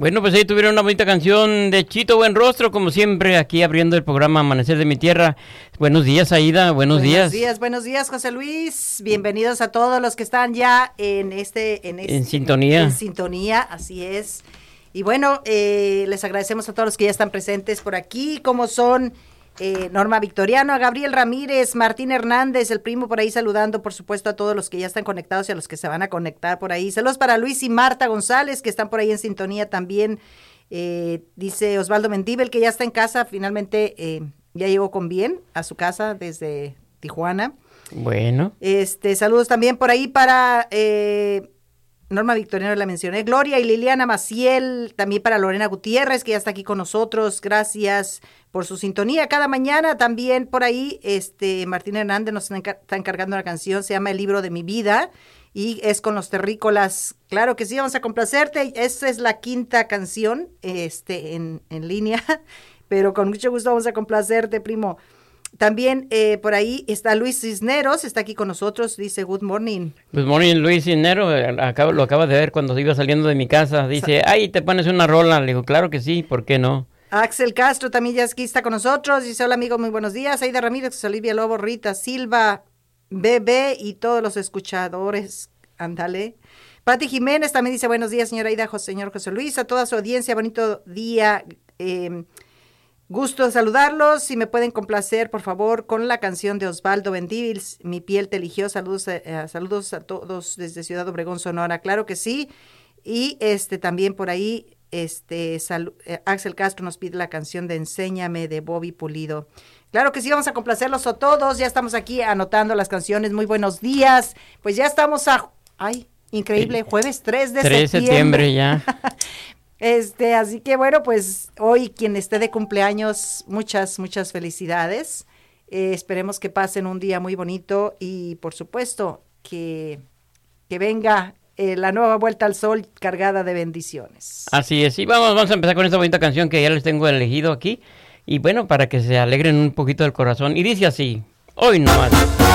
Bueno, pues ahí tuvieron una bonita canción de Chito Buenrostro, como siempre, aquí abriendo el programa Amanecer de mi Tierra. Buenos días, Aida, buenos días. Buenos días, José Luis. Bienvenidos a todos los que están ya en sintonía. En sintonía, así es. Y bueno, les agradecemos a todos los que ya están presentes por aquí, como son Norma Victoriano, a Gabriel Ramírez, Martín Hernández, el primo por ahí saludando, por supuesto, a todos los que ya están conectados y a los que se van a conectar por ahí. Saludos para Luis y Marta González, que están por ahí en sintonía también. Dice Osvaldo Mendíbel, que ya está en casa, finalmente ya llegó con bien a su casa desde Tijuana. Bueno. Saludos también por ahí para Norma Victoriano, la mencioné, Gloria y Liliana Maciel, también para Lorena Gutiérrez, que ya está aquí con nosotros. Gracias por su sintonía cada mañana. También por ahí Martín Hernández nos está encargando una canción, se llama El libro de mi vida, y es con los terrícolas. Claro que sí, vamos a complacerte. Esta es la quinta canción en línea, pero con mucho gusto vamos a complacerte, primo. También por ahí está Luis Cisneros, está aquí con nosotros, dice good morning. Good morning, Luis Cisneros, lo acabas de ver cuando iba saliendo de mi casa. Dice, ay, ¿te pones una rola? Le digo, claro que sí, ¿por qué no? Axel Castro también ya aquí está con nosotros, dice, hola amigo, muy buenos días. Aida Ramírez, Olivia Lobo, Rita Silva, Bebé y todos los escuchadores, ándale. Pati Jiménez también dice, buenos días, señora Aida, señor José Luis, a toda su audiencia, bonito día. Gusto de saludarlos. Si me pueden complacer, por favor, con la canción de Osvaldo Mendíbel, Mi piel te eligió. Saludos a todos desde Ciudad Obregón, Sonora. Claro que sí. Y también por ahí Axel Castro nos pide la canción de Enséñame de Bobby Pulido. Claro que sí, vamos a complacerlos a todos. Ya estamos aquí anotando las canciones. Muy buenos días. Pues ya estamos increíble, jueves 3 de 3 de septiembre ya. Así que bueno, pues hoy quien esté de cumpleaños, muchas felicidades. Esperemos que pasen un día muy bonito y por supuesto que venga la nueva vuelta al sol cargada de bendiciones. Así es, y vamos a empezar con esta bonita canción que ya les tengo elegido aquí. Y bueno, para que se alegren un poquito del corazón. Y dice así, hoy no más.